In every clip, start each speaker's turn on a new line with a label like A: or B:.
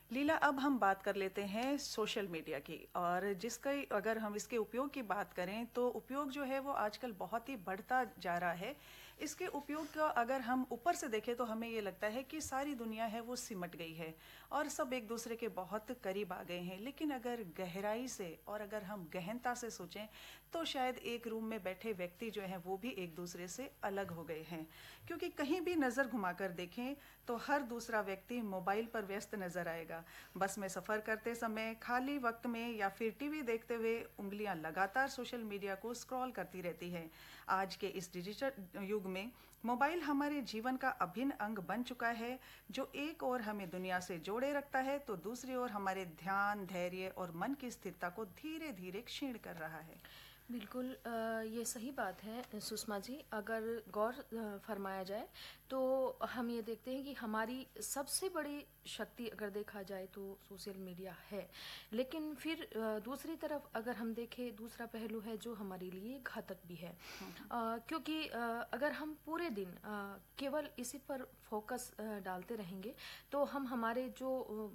A: लीला, अब हम बात कर लेते हैं सोशल मीडिया की। और जिसका अगर हम इसके उपयोग की बात करें तो उपयोग जो है वो आजकल बहुत ही बढ़ता जा रहा है। इसके उपयोग का अगर हम ऊपर से देखें तो हमें ये लगता है कि सारी दुनिया है वो सिमट गई है और सब एक दूसरे के बहुत करीब आ गए हैं। लेकिन अगर गहराई से और अगर हम गहनता से सोचें तो शायद एक रूम में बैठे व्यक्ति जो हैं वो भी एक दूसरे से अलग हो गए हैं। क्योंकि कहीं भी नज़र घुमाकर देखें तो हर दूसरा व्यक्ति मोबाइल पर व्यस्त नजर आएगा। बस में सफर करते समय, खाली वक्त में या फिर टीवी देखते हुए उंगलियां लगातार सोशल मीडिया को स्क्रॉल करती रहती है। आज के इस डिजिटल युग में मोबाइल हमारे जीवन का अभिन्न अंग बन चुका है, जो एक ओर हमें दुनिया से जोड़े रखता है तो दूसरी ओर हमारे ध्यान, धैर्य और मन की स्थिरता को धीरे धीरे क्षीण कर रहा है।
B: बिल्कुल, ये सही बात है सुषमा जी। अगर गौर फरमाया जाए तो हम ये देखते हैं कि हमारी सबसे बड़ी शक्ति अगर देखा जाए तो सोशल मीडिया है। लेकिन फिर दूसरी तरफ अगर हम देखें, दूसरा पहलू है जो हमारे लिए घातक भी है। क्योंकि अगर हम पूरे दिन केवल इसी पर फोकस डालते रहेंगे तो हम हमारे जो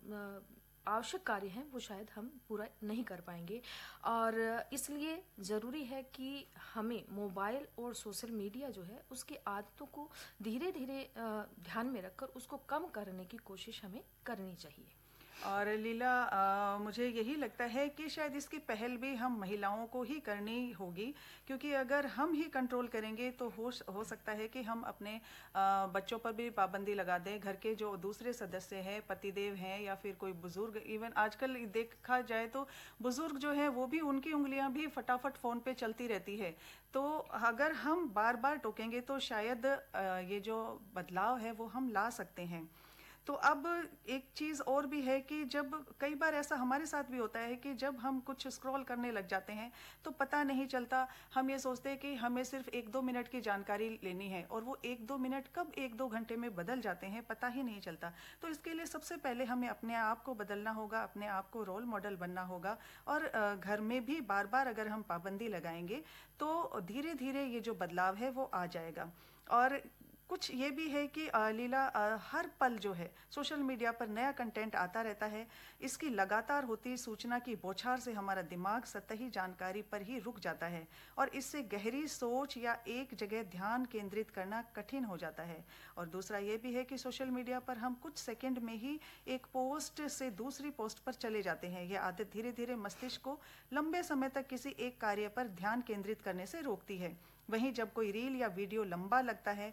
B: आवश्यक कार्य हैं वो शायद हम पूरा नहीं कर पाएंगे। और इसलिए ज़रूरी है कि हमें मोबाइल और सोशल मीडिया जो है उसकी आदतों को धीरे धीरे ध्यान में रखकर उसको कम करने की कोशिश हमें करनी चाहिए।
A: और लीला, मुझे यही लगता है कि शायद इसकी पहल भी हम महिलाओं को ही करनी होगी। क्योंकि अगर हम ही कंट्रोल करेंगे तो हो सकता है कि हम अपने बच्चों पर भी पाबंदी लगा दें। घर के जो दूसरे सदस्य हैं, पतिदेव हैं या फिर कोई बुजुर्ग, इवन आजकल देखा जाए तो बुजुर्ग जो है वो भी, उनकी उंगलियां भी फटाफट फोन पे चलती रहती है। तो अगर हम बार बार टोकेंगे तो शायद ये जो बदलाव है वो हम ला सकते हैं। तो अब एक चीज और भी है कि जब कई बार ऐसा हमारे साथ भी होता है कि जब हम कुछ स्क्रॉल करने लग जाते हैं तो पता नहीं चलता। हम ये सोचते हैं कि हमें सिर्फ 1-2 मिनट की जानकारी लेनी है और वो 1-2 मिनट कब 1-2 घंटे में बदल जाते हैं पता ही नहीं चलता। तो इसके लिए सबसे पहले हमें अपने आप को बदलना होगा, अपने आप को रोल मॉडल बनना होगा। और घर में भी बार बार अगर हम पाबंदी लगाएंगे तो धीरे धीरे ये जो बदलाव है वो आ जाएगा। और कुछ ये भी है कि लीला, हर पल जो है सोशल मीडिया पर नया कंटेंट आता रहता है। इसकी लगातार होती सूचना की बौछार से हमारा दिमाग सतही जानकारी पर ही रुक जाता है और इससे गहरी सोच या एक जगह ध्यान केंद्रित करना कठिन हो जाता है। और दूसरा ये भी है कि सोशल मीडिया पर हम कुछ सेकंड में ही एक पोस्ट से दूसरी पोस्ट पर चले जाते हैं। यह आदत धीरे धीरे मस्तिष्क को लंबे समय तक किसी एक कार्य पर ध्यान केंद्रित करने से रोकती है। वहीं जब कोई रील या वीडियो लंबा लगता है